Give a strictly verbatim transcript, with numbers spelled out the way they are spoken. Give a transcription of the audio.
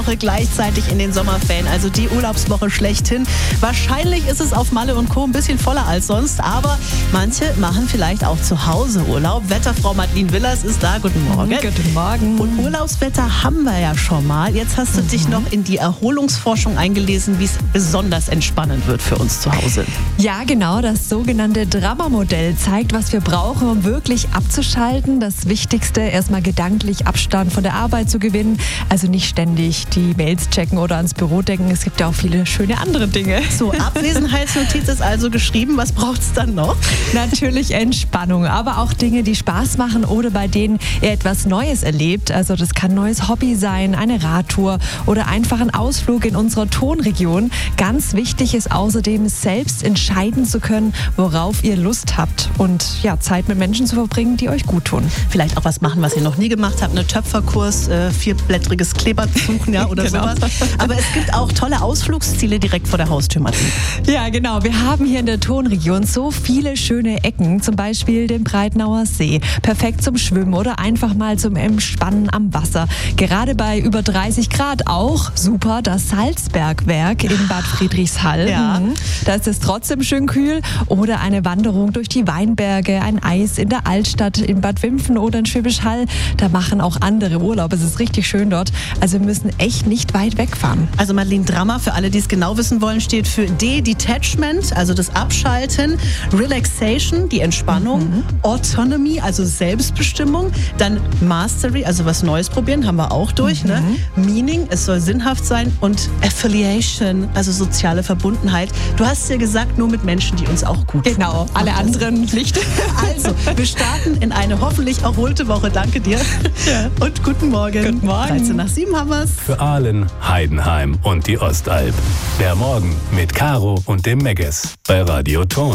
Gleichzeitig in den Sommerferien, also die Urlaubswoche schlechthin. Wahrscheinlich ist es auf Malle und Co. ein bisschen voller als sonst, aber manche machen vielleicht auch zu Hause Urlaub. Wetterfrau Madeline Willers ist da. Guten Morgen. Guten Morgen. Und Urlaubswetter haben wir ja schon mal. Jetzt hast du mhm. dich noch in die Erholungsforschung eingelesen, wie es besonders entspannend wird für uns zu Hause. Ja, genau. Das sogenannte Drama-Modell zeigt, was wir brauchen, um wirklich abzuschalten. Das Wichtigste, erstmal gedanklich Abstand von der Arbeit zu gewinnen. Also nicht ständig die Mails checken oder ans Büro denken. Es gibt ja auch viele schöne andere Dinge. So, Abwesenheitsnotiz ist also geschrieben. Was braucht es dann noch? Natürlich Entspannung, aber auch Dinge, die Spaß machen oder bei denen ihr etwas Neues erlebt. Also das kann ein neues Hobby sein, eine Radtour oder einfach ein Ausflug in unserer Tonregion. Ganz wichtig ist außerdem, selbst entscheiden zu können, worauf ihr Lust habt und ja, Zeit mit Menschen zu verbringen, die euch gut tun. Vielleicht auch was machen, was ihr noch nie gemacht habt. Eine Töpferkurs, äh, vierblättriges Klebertuch, ja, oder genau. sowas. Aber es gibt auch tolle Ausflugsziele direkt vor der Haustür, Martin. Ja, genau. Wir haben hier in der Tonregion so viele schöne Ecken, zum Beispiel den Breitnauer See. Perfekt zum Schwimmen oder einfach mal zum Entspannen am Wasser. Gerade bei über dreißig Grad auch super das Salzbergwerk in Bad Friedrichshall. Ja. Mhm. Da ist es trotzdem schön kühl. Oder eine Wanderung durch die Weinberge, ein Eis in der Altstadt in Bad Wimpfen oder in Schwäbisch Hall. Da machen auch andere Urlaub. Es ist richtig schön dort. Also wir müssen echt nicht weit wegfahren. Also Madeline, Drama, für alle, die es genau wissen wollen, steht für D, Detachment, also das Abschalten, Relaxation, die Entspannung, mhm. Autonomy, also Selbstbestimmung, dann Mastery, also was Neues probieren, haben wir auch durch, mhm. ne? Meaning, es soll sinnhaft sein und Affiliation, also soziale Verbundenheit. Du hast ja gesagt, nur mit Menschen, die uns auch gut tun. Genau, alle anderen nicht. Also, wir starten in eine hoffentlich erholte Woche. Danke dir ja. und guten Morgen. Guten Morgen. dreizehn nach sieben haben wir's. Für Aalen, Heidenheim und die Ostalb. Der Morgen mit Caro und dem Megges bei Radio Ton.